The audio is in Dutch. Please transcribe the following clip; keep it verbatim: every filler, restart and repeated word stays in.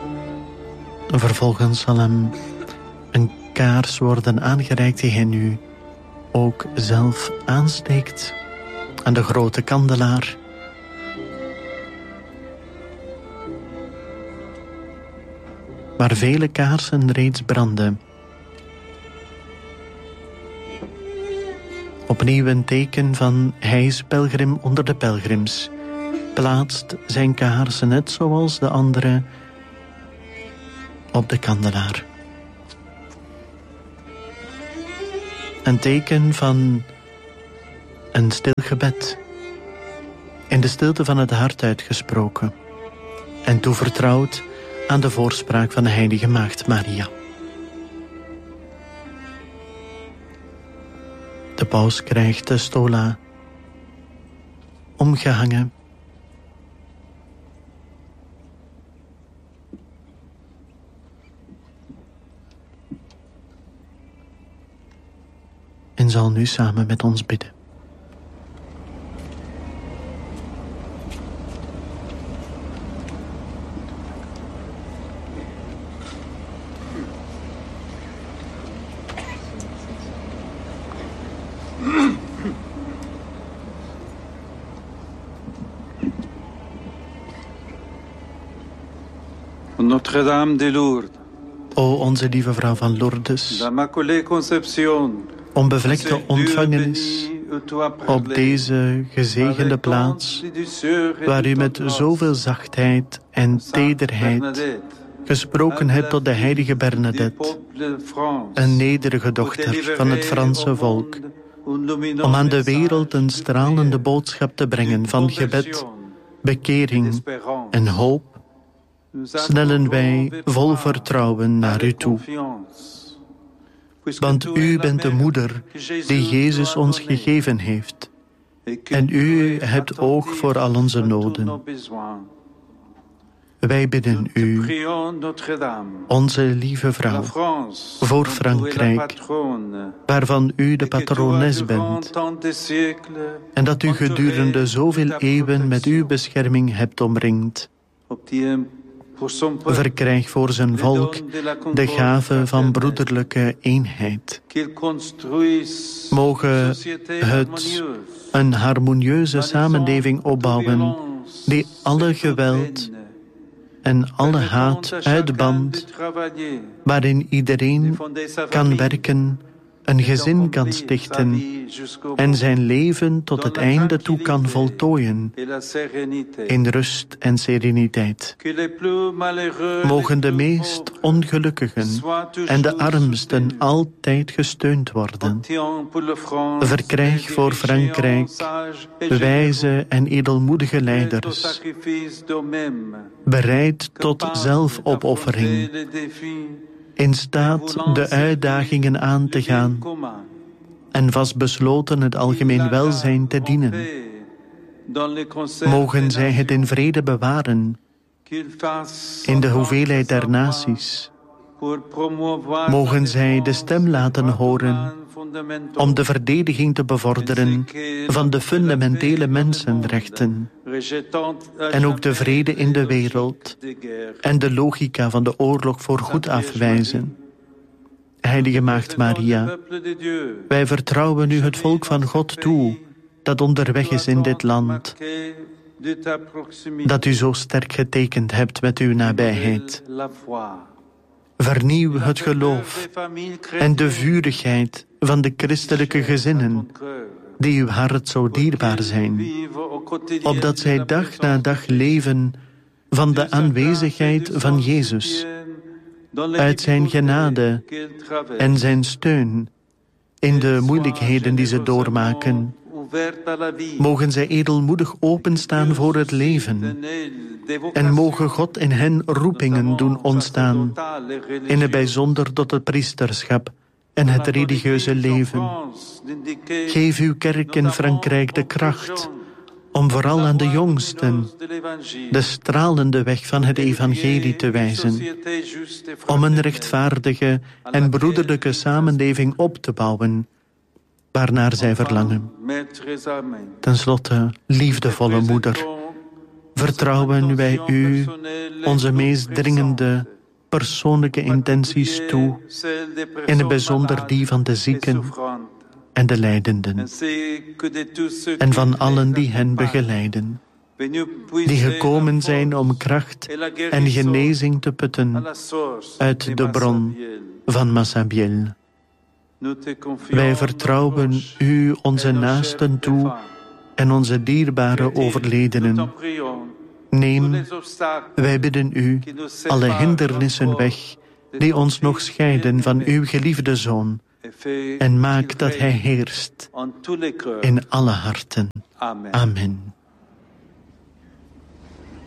Vervolgens zal hem een kaars worden aangereikt die hij nu ook zelf aansteekt aan de grote kandelaar. Waar vele kaarsen reeds branden. Opnieuw een teken van hij is pelgrim onder de pelgrims. Plaatst zijn kaarsen net zoals de andere op de kandelaar. Een teken van een stil gebed. In de stilte van het hart uitgesproken. En toevertrouwd aan de voorspraak van de heilige maagd Maria. De paus krijgt de stola omgehangen. En zal nu samen met ons bidden. Notre-Dame de Lourdes, O onze lieve vrouw van Lourdes, l'Immaculée Conception, onbevlekte ontvangenis op deze gezegende plaats, waar u met zoveel zachtheid en tederheid gesproken hebt tot de heilige Bernadette, een nederige dochter van het Franse volk, om aan de wereld een stralende boodschap te brengen van gebed, bekering en hoop, snellen wij vol vertrouwen naar u toe. Want u bent de moeder die Jezus ons gegeven heeft. En u hebt oog voor al onze noden. Wij bidden u, onze lieve vrouw, voor Frankrijk, waarvan u de patrones bent, en dat u gedurende zoveel eeuwen met uw bescherming hebt omringd. Verkrijg voor zijn volk de gave van broederlijke eenheid. Mogen het een harmonieuze samenleving opbouwen die alle geweld en alle haat uitbandt, waarin iedereen kan werken, een gezin kan stichten en zijn leven tot het einde toe kan voltooien in rust en sereniteit. Mogen de meest ongelukkigen en de armsten altijd gesteund worden. Verkrijg voor Frankrijk wijze en edelmoedige leiders, bereid tot zelfopoffering, in staat de uitdagingen aan te gaan en vastbesloten het algemeen welzijn te dienen. Mogen zij het in vrede bewaren in de hoeveelheid der naties. Mogen zij de stem laten horen om de verdediging te bevorderen van de fundamentele mensenrechten en ook de vrede in de wereld en de logica van de oorlog voor goed afwijzen. Heilige Maagd Maria, wij vertrouwen u het volk van God toe dat onderweg is in dit land, dat u zo sterk getekend hebt met uw nabijheid. Vernieuw het geloof en de vurigheid van de christelijke gezinnen, die uw hart zo dierbaar zijn, opdat zij dag na dag leven van de aanwezigheid van Jezus, uit zijn genade en zijn steun in de moeilijkheden die ze doormaken. Mogen zij edelmoedig openstaan voor het leven en mogen God in hen roepingen doen ontstaan, in het bijzonder tot het priesterschap en het religieuze leven. Geef uw kerk in Frankrijk de kracht om vooral aan de jongsten de stralende weg van het evangelie te wijzen, om een rechtvaardige en broederlijke samenleving op te bouwen, waarnaar zij verlangen. Ten slotte, liefdevolle moeder, vertrouwen wij u onze meest dringende persoonlijke intenties toe, in het bijzonder die van de zieken en de lijdenden, en van allen die hen begeleiden, die gekomen zijn om kracht en genezing te putten uit de bron van Massabielle. Wij vertrouwen u onze naasten toe en onze dierbare overledenen. Neem, wij bidden u, alle hindernissen weg die ons nog scheiden van uw geliefde Zoon, en maak dat hij heerst in alle harten. Amen.